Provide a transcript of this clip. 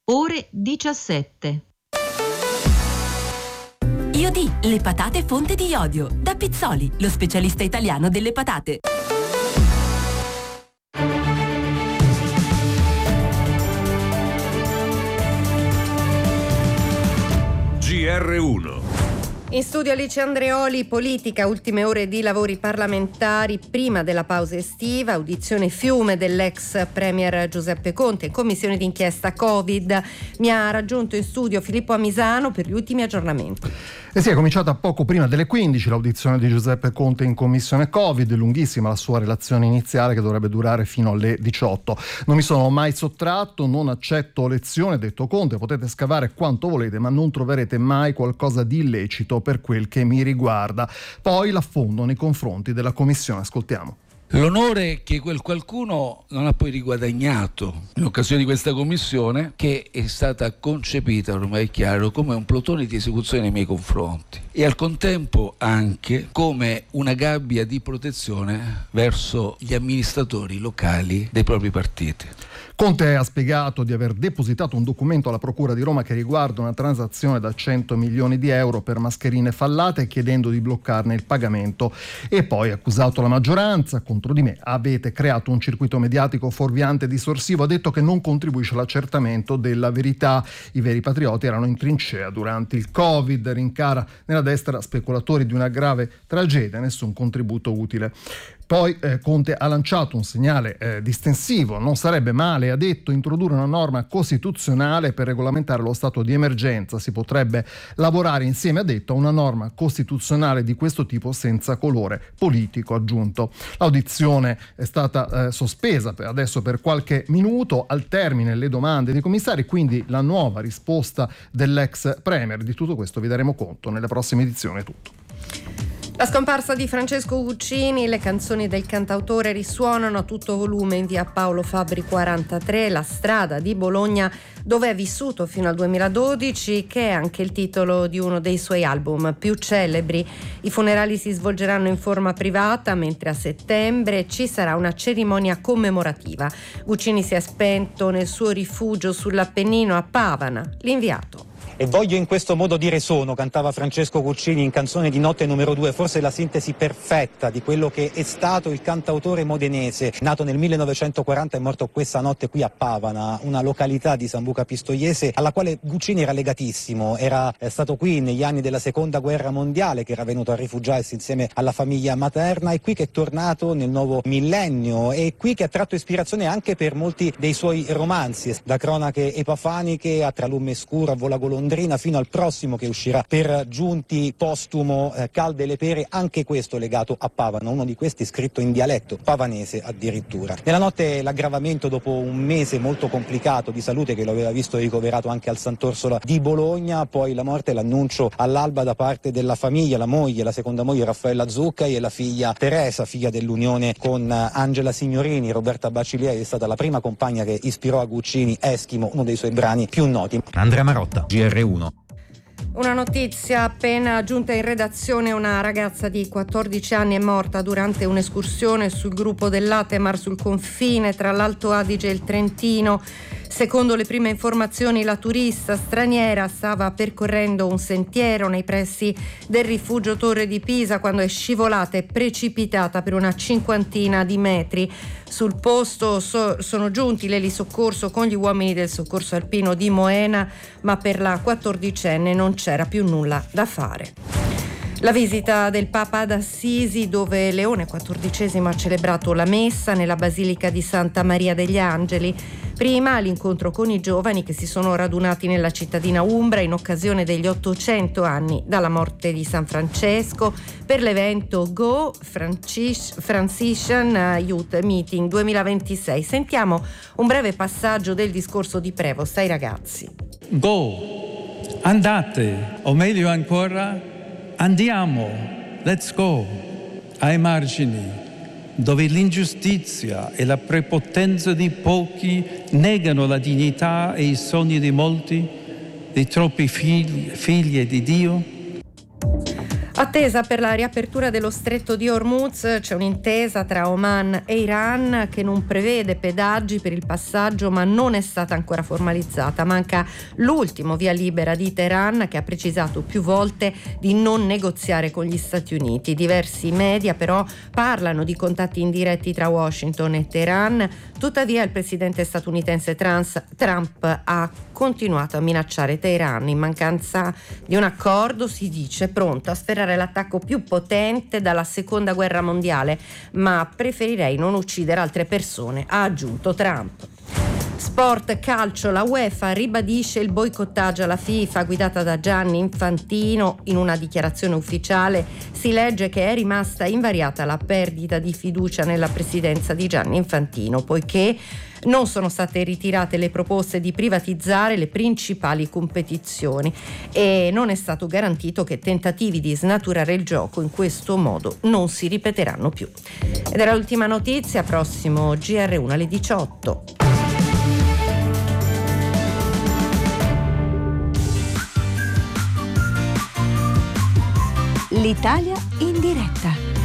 ore 17. Iodi, le patate fonte di iodio. Da Pizzoli, lo specialista italiano delle patate. GR1. In studio Alice Andreoli, politica, ultime ore di lavori parlamentari prima della pausa estiva, audizione fiume dell'ex premier Giuseppe Conte in commissione d'inchiesta Covid. Mi ha raggiunto in studio Filippo Amisano per gli ultimi aggiornamenti. E si è cominciata poco prima delle 15 l'audizione di Giuseppe Conte in commissione Covid, lunghissima la sua relazione iniziale che dovrebbe durare fino alle 18. Non mi sono mai sottratto, non accetto lezione, detto Conte, potete scavare quanto volete ma non troverete mai qualcosa di illecito per quel che mi riguarda. Poi l'affondo nei confronti della commissione, ascoltiamo. L'onore che quel qualcuno non ha poi riguadagnato in occasione di questa commissione, che è stata concepita, ormai è chiaro, come un plotone di esecuzione nei miei confronti e al contempo anche come una gabbia di protezione verso gli amministratori locali dei propri partiti. Conte ha spiegato di aver depositato un documento alla Procura di Roma che riguarda una transazione da 100 milioni di euro per mascherine fallate, chiedendo di bloccarne il pagamento, e poi ha accusato la maggioranza: contro di me avete creato un circuito mediatico fuorviante e distorsivo. Ha detto che non contribuisce all'accertamento della verità. I veri patrioti erano in trincea durante il Covid. Rincara nella destra speculatori di una grave tragedia, nessun contributo utile. Poi Conte ha lanciato un segnale distensivo. Non sarebbe male, ha detto, introdurre una norma costituzionale per regolamentare lo stato di emergenza. Si potrebbe lavorare insieme, ha detto, a una norma costituzionale di questo tipo senza colore politico, aggiunto. L'audizione è stata sospesa adesso per qualche minuto. Al termine le domande dei commissari, quindi la nuova risposta dell'ex premier. Di tutto questo vi daremo conto nelle prossime edizioni. È tutto. La scomparsa di Francesco Guccini, le canzoni del cantautore risuonano a tutto volume in via Paolo Fabbri 43, la strada di Bologna dove è vissuto fino al 2012, che è anche il titolo di uno dei suoi album più celebri. I funerali si svolgeranno in forma privata, mentre a settembre ci sarà una cerimonia commemorativa. Guccini si è spento nel suo rifugio sull'Appennino a Pavana. L'inviato. E voglio in questo modo dire sono, cantava Francesco Guccini in Canzone di notte numero 2, forse la sintesi perfetta di quello che è stato il cantautore modenese, nato nel 1940 e morto questa notte qui a Pavana, una località di Sambuca Pistoiese alla quale Guccini era legatissimo. Era stato qui negli anni della seconda guerra mondiale, che era venuto a rifugiarsi insieme alla famiglia materna, e qui che è tornato nel nuovo millennio, e qui che ha tratto ispirazione anche per molti dei suoi romanzi, da Cronache epafaniche a Tra lume scuro, a Vola golondrina, fino al prossimo che uscirà per Giunti postumo, Calde le pere, anche questo legato a Pavana, uno di questi scritto in dialetto pavanese addirittura. Nella notte l'aggravamento dopo un mese molto complicato di salute che lo aveva visto ricoverato anche al Sant'Orsola di Bologna, poi la morte e l'annuncio all'alba da parte della famiglia, la moglie, la seconda moglie Raffaella Zuccai, e la figlia Teresa, figlia dell'unione con Angela Signorini. Roberta Baciglieri è stata la prima compagna che ispirò a Guccini Eschimo, uno dei suoi brani più noti. Andrea Marotta, GR1. Una notizia appena giunta in redazione: una ragazza di 14 anni è morta durante un'escursione sul gruppo dell'Atemar sul confine tra l'Alto Adige e il Trentino. Secondo le prime informazioni, la turista straniera stava percorrendo un sentiero nei pressi del rifugio Torre di Pisa quando è scivolata e precipitata per una cinquantina di metri. Sul posto sono giunti l'elisoccorso con gli uomini del soccorso alpino di Moena, ma per la 14enne non c'era più nulla da fare. La visita del Papa ad Assisi, dove Leone XIV ha celebrato la messa nella Basilica di Santa Maria degli Angeli. Prima l'incontro con i giovani che si sono radunati nella cittadina umbra in occasione degli 800 anni dalla morte di San Francesco per l'evento Go Franciscan Youth Meeting 2026. Sentiamo un breve passaggio del discorso di Prevost ai ragazzi. Go, andate, o meglio ancora, andiamo, let's go, ai margini, dove l'ingiustizia e la prepotenza di pochi negano la dignità e i sogni di molti, di troppi figli di Dio. Attesa per la riapertura dello stretto di Hormuz, c'è un'intesa tra Oman e Iran che non prevede pedaggi per il passaggio, ma non è stata ancora formalizzata. Manca l'ultimo via libera di Teheran, che ha precisato più volte di non negoziare con gli Stati Uniti. Diversi media però parlano di contatti indiretti tra Washington e Teheran. Tuttavia il presidente statunitense Trump ha continuato a minacciare Teheran. In mancanza di un accordo, si dice, pronto a sferrare l'attacco più potente dalla seconda guerra mondiale, ma preferirei non uccidere altre persone, ha aggiunto Trump. Sport, calcio, la UEFA ribadisce il boicottaggio alla FIFA guidata da Gianni Infantino. In una dichiarazione ufficiale si legge che è rimasta invariata la perdita di fiducia nella presidenza di Gianni Infantino, poiché non sono state ritirate le proposte di privatizzare le principali competizioni e non è stato garantito che tentativi di snaturare il gioco in questo modo non si ripeteranno più. Ed era l'ultima notizia, prossimo GR1 alle 18. L'Italia in diretta.